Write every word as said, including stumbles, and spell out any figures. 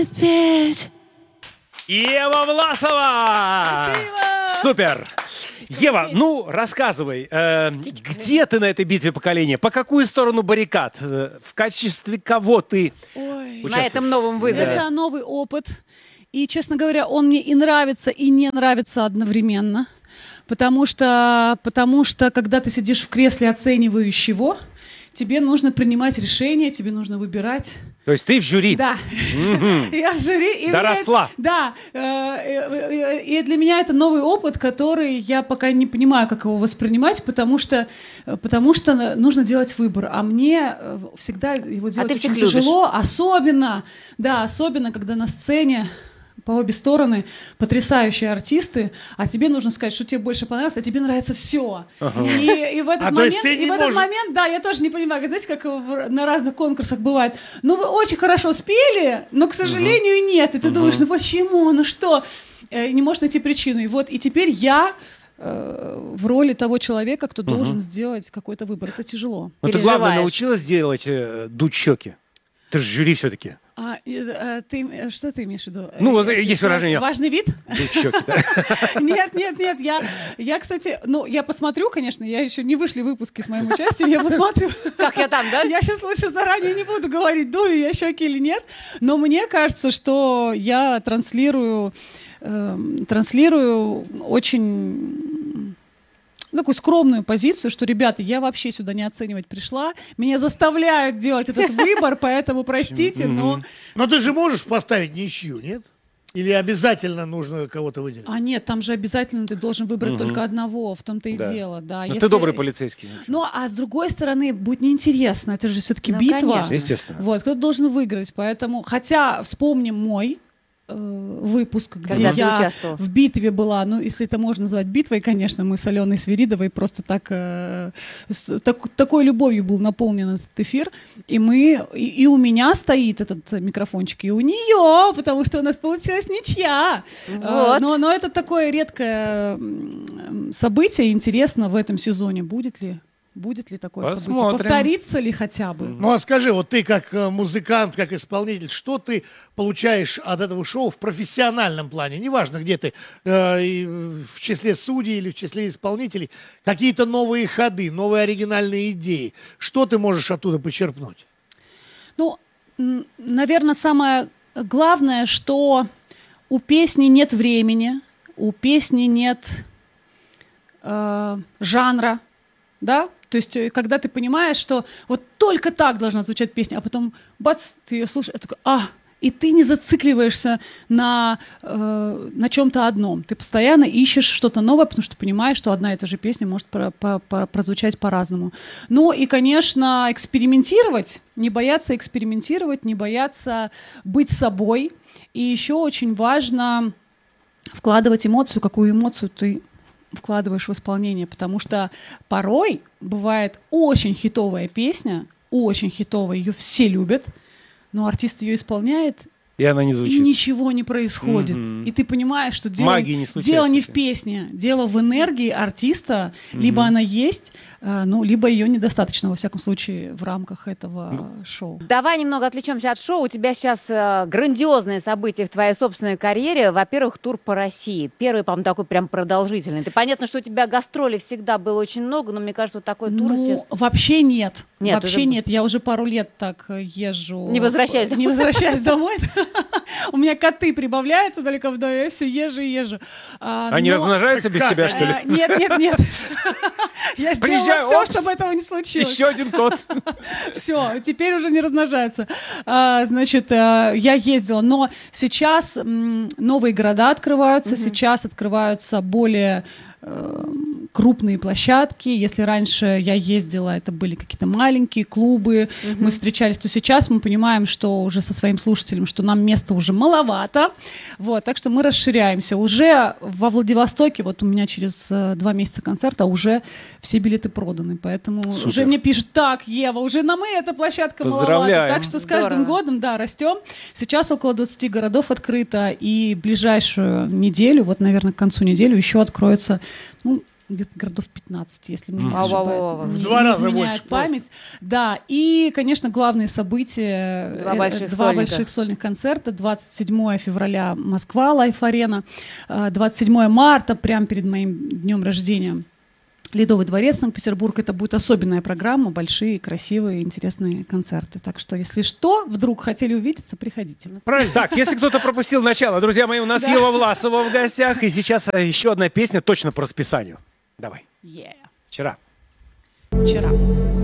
пять. Ева Власова! Спасибо! Супер! Ева, ну, рассказывай, э, где ты на этой битве поколения? По какую сторону баррикад? Э, в качестве кого ты Ой. участвуешь? На этом новом вызове. Это новый опыт. И, честно говоря, он мне и нравится, и не нравится одновременно. Потому что, потому что когда ты сидишь в кресле оценивающего, тебе нужно принимать решения, тебе нужно выбирать. То есть ты в жюри? Да. Я в жюри. и Доросла. мне- Да. Э, э, И для меня это новый опыт, который я пока не понимаю, как его воспринимать, потому что, потому что нужно делать выбор. А мне э, всегда его делать ты очень всех любишь. тяжело. Особенно, да, особенно, когда на сцене по обе стороны потрясающие артисты, а тебе нужно сказать, что тебе больше понравилось, а тебе нравится все. И, и в этот А то есть момент, ты и не в этот можешь- момент, да, я тоже не понимаю, знаете, как в- на разных конкурсах бывает. Ну, вы очень хорошо спели, но, к сожалению, нет. И ты думаешь, ну почему, ну что? Э, Не можешь найти причину. И вот, и теперь я э, в роли того человека, кто должен сделать какой-то выбор. Это тяжело. Ну ты, главное, Переживаешь. научилась делать э, дуть щеки. Ты же жюри все-таки. А, и, э, ты, э, что ты имеешь в виду? Ну, Э, вот э, есть э, выражение. Важный вид? Дуть щеки, да. Нет, нет, нет, я, я, кстати, ну, я посмотрю, конечно, я еще не вышли выпуски с моим участием, я посмотрю. Как я там, да? Я сейчас лучше заранее не буду говорить, дую я щеки или нет, но мне кажется, что я транслирую, эм, транслирую очень... ну, такую скромную позицию, что, ребята, я вообще сюда не оценивать пришла, меня заставляют делать этот выбор, поэтому простите, но... Но ты же можешь поставить ничью, нет? Или обязательно нужно кого-то выделить? А нет, там же обязательно ты должен выбрать только одного, в том-то и Да. дело, да. Ну, Если- ты добрый полицейский. Ну, а с другой стороны, будет неинтересно, это же все-таки Ну, битва. конечно. Естественно. Вот, кто-то должен выиграть, поэтому... Хотя, вспомним мой э, выпуск, где Когда ты я участвовал. в битве была, ну, если это можно назвать битвой, конечно, мы с Аленой Свиридовой просто так, э, с так- такой любовью был наполнен этот эфир, и мы, и, и у меня стоит этот микрофончик, и у нее, потому что у нас получилась ничья. Э, Вот. Но, но это такое редкое м, событие, интересно в этом сезоне, будет ли? Будет ли такое событие? Посмотрим. Повторится ли хотя бы? Ну а скажи, вот ты как э, музыкант, как исполнитель, что ты получаешь от этого шоу в профессиональном плане? Неважно, где ты, э, и в числе судей или в числе исполнителей, какие-то новые ходы, новые оригинальные идеи. Что ты можешь оттуда почерпнуть? Ну, наверное, самое главное, что у песни нет времени, у песни нет э, жанра, да? То есть, э, когда ты понимаешь, что вот только так должна звучать песня, а потом, бац, ты ее слушаешь, и такой, а, и ты не зацикливаешься на, э, на чем-то одном. Ты постоянно ищешь что-то новое, потому что понимаешь, что одна и та же песня может про- по- по- прозвучать по-разному. Ну и, конечно, экспериментировать, не бояться экспериментировать, не бояться быть собой. И еще очень важно вкладывать эмоцию, какую эмоцию ты вкладываешь в исполнение, потому что порой бывает очень хитовая песня, очень хитовая, ее все любят, но артист ее исполняет, И она не и звучит. ничего не происходит. Мгм. И ты понимаешь, что дело, Магии не случается. дело не в песне, дело в энергии артиста. Либо она есть, э, ну, либо ее недостаточно, во всяком случае, в рамках этого шоу. Давай немного отвлечемся от шоу. У тебя сейчас э, грандиозные события в твоей собственной карьере. Во-первых, тур по России. Первый, по-моему, такой прям продолжительный. Ты, понятно, что у тебя гастролей всегда было очень много, но мне кажется, вот такой тур Ну, сейчас... вообще нет. Нет, вообще уже- нет. Я уже пару лет так э, езжу. Не возвращаясь Не домой. возвращаясь домой. У меня коты прибавляются далеко в доме, я все езжу и езжу. А, Они но- размножаются без Как? тебя, что ли? Э, Нет, нет, нет. Я Приезжай, сделала все, опс. чтобы этого не случилось. Еще один кот. Все, теперь уже не размножаются. А, значит, а, я ездила, но сейчас м, новые города открываются, сейчас открываются более э, крупные площадки. Если раньше я ездила, это были какие-то маленькие клубы, мы встречались, то сейчас мы понимаем, что уже со своим слушателем, что нам места уже маловато. Вот, так что мы расширяемся. Уже во Владивостоке, вот у меня через э, два месяца концерта, уже все билеты проданы. Поэтому Супер. уже мне пишут, так, Ева, уже нам и эта площадка Поздравляем. маловато. Так что с каждым Здорово. годом, да, растем. Сейчас около двадцати городов открыто, и ближайшую неделю, вот, наверное, к концу недели еще откроется, ну, где-то городов пятнадцать, если мне не Вау, вау, ошибаюсь. вау, вау. не- В два не раза изменяет больше память. Да, и, конечно, главные события. Два э, больших два сольника. больших сольных концерта. двадцать седьмого февраля Москва, Лайф-арена. э, двадцать седьмого марта, прямо перед моим днем рождения, Ледовый дворец, Санкт-Петербург. Это будет особенная программа, большие, красивые, интересные концерты. Так что, если что, вдруг хотели увидеться, приходите. Правильно? Так, если кто-то пропустил начало, друзья мои, у нас Ева Власова в гостях. И сейчас э, еще одна песня точно по расписанию. Давай. Yeah. Вчера. Вчера.